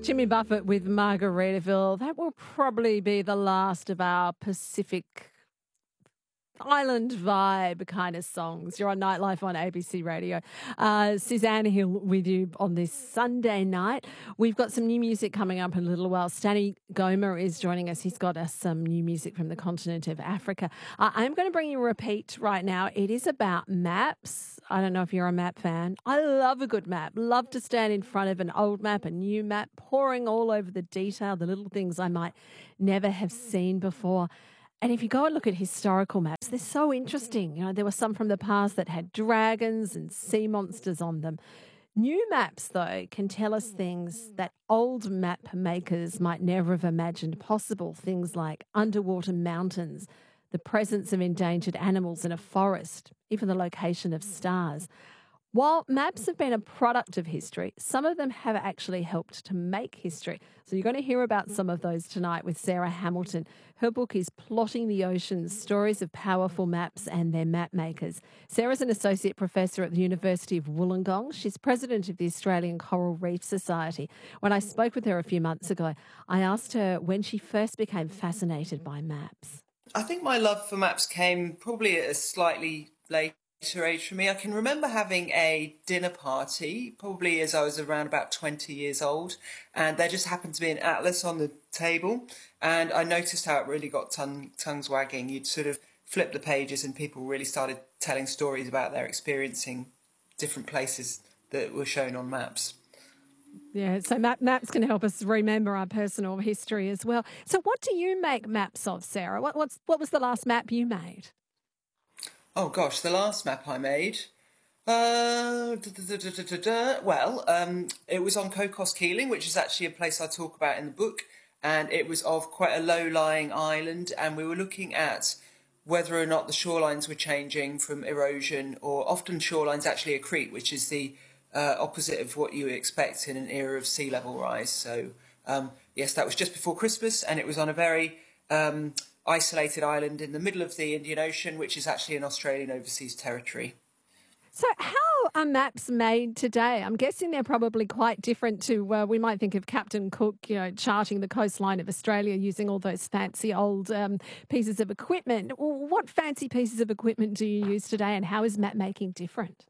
Jimmy Buffett with Margaritaville. That will probably be the last of our Pacific island vibe kind of songs. You're on Nightlife on ABC Radio. Suzanne Hill with you on this Sunday night. We've got some new music coming up in a little while. Stanny Goma is joining us. He's got us some new music from the continent of Africa. I'm going to bring you a repeat right now. It is about maps. I don't know if you're a map fan. I love a good map. Love to stand in front of an old map, a new map, poring all over the detail, the little things I might never have seen before. And if you go and look at historical maps, they're so interesting. You know, there were some from the past that had dragons and sea monsters on them. New maps, though, can tell us things that old map makers might never have imagined possible. Things like underwater mountains, the presence of endangered animals in a forest, even the location of stars. While maps have been a product of history, some of them have actually helped to make history. So you're going to hear about some of those tonight with Sarah Hamilton. Her book is Plotting the Oceans, Stories of Powerful Maps and Their Map Makers. Sarah's an associate professor at the University of Wollongong. She's president of the Australian Coral Reef Society. When I spoke with her a few months ago, I asked her when she first became fascinated by maps. I think my love for maps came probably at a slightly later age for me. I can remember having a dinner party, probably as I was around about 20 years old, and there just happened to be an atlas on the table, and I noticed how it really got tongues wagging. You'd sort of flip the pages and people really started telling stories about their experiencing different places that were shown on maps. Yeah, so maps can help us remember our personal history as well. So what do you make maps of, Sarah? What was the last map you made? Oh gosh, the last map I made. Well, it was on Cocos Keeling, which is actually a place I talk about in the book, and it was of quite a low-lying island, and we were looking at whether or not the shorelines were changing from erosion, or often shorelines actually accrete, which is the opposite of what you expect in an era of sea level rise. So, yes, that was just before Christmas, and it was on a very isolated island in the middle of the Indian Ocean, which is actually an Australian overseas territory. So how are maps made today? I'm guessing they're probably quite different to, we might think of Captain Cook, you know, charting the coastline of Australia using all those fancy old pieces of equipment. What fancy pieces of equipment do you use today, and how is map making different?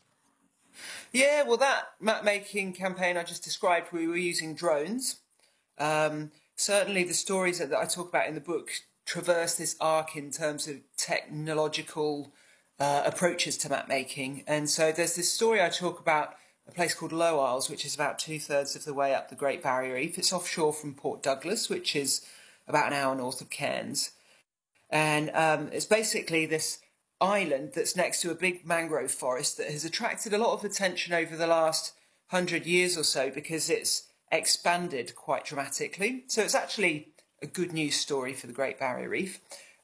Yeah, well, that map-making campaign I just described, we were using drones. Certainly the stories that I talk about in the book traverse this arc in terms of technological approaches to map-making. And so there's this story I talk about, a place called Low Isles, which is about 2/3 of the way up the Great Barrier Reef. It's offshore from Port Douglas, which is about an hour north of Cairns. And it's basically this island that's next to a big mangrove forest that has attracted a lot of attention over the last 100 years or so because it's expanded quite dramatically. So it's actually a good news story for the Great Barrier Reef.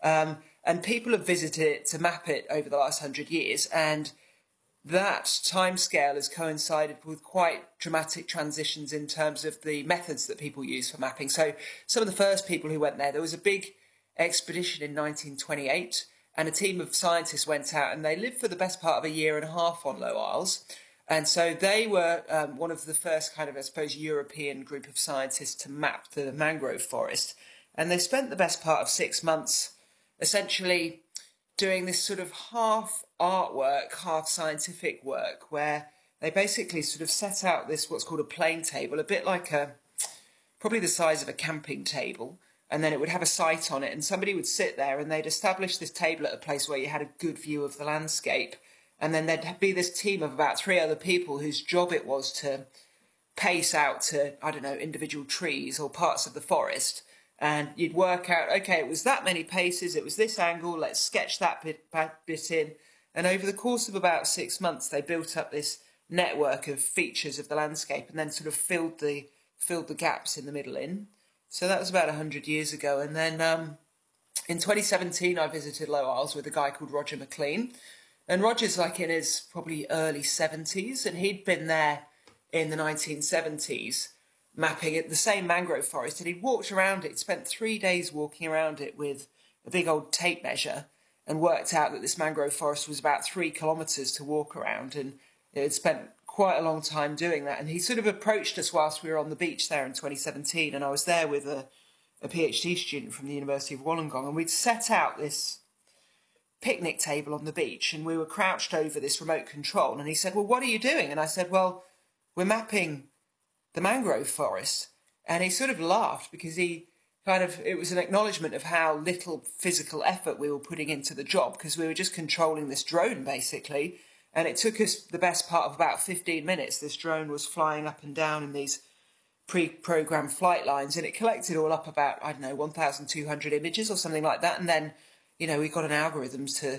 And people have visited it to map it over the last 100 years. And that timescale has coincided with quite dramatic transitions in terms of the methods that people use for mapping. So some of the first people who went there was a big expedition in 1928, and a team of scientists went out and they lived for the best part of a year and a half on Low Isles. And so they were one of the first kind of, I suppose, European group of scientists to map the mangrove forest. And they spent the best part of 6 months essentially doing this sort of half artwork, half scientific work, where they basically sort of set out this, what's called a plane table, a bit like probably the size of a camping table. And then it would have a sight on it, and somebody would sit there and they'd establish this table at a place where you had a good view of the landscape. And then there'd be this team of about 3 other people whose job it was to pace out to, I don't know, individual trees or parts of the forest. And you'd work out, okay, it was that many paces, it was this angle, let's sketch that bit in. And over the course of about 6 months, they built up this network of features of the landscape and then sort of filled the gaps in the middle in. So that was about 100 years ago. And then in 2017, I visited Low Isles with a guy called Roger McLean. And Roger's like in his probably early 70s, and he'd been there in the 1970s mapping at the same mangrove forest, and he'd walked around it, spent 3 days walking around it with a big old tape measure, and worked out that this mangrove forest was about 3 kilometres to walk around, and it had spent quite a long time doing that. And he sort of approached us whilst we were on the beach there in 2017. And I was there with a PhD student from the University of Wollongong. And we'd set out this picnic table on the beach and we were crouched over this remote control. And he said, well, what are you doing? And I said, well, we're mapping the mangrove forest. And he sort of laughed because it was an acknowledgement of how little physical effort we were putting into the job, because we were just controlling this drone basically. And it took us the best part of about 15 minutes. This drone was flying up and down in these pre-programmed flight lines, and it collected all up about, 1,200 images or something like that. And then, we got an algorithm to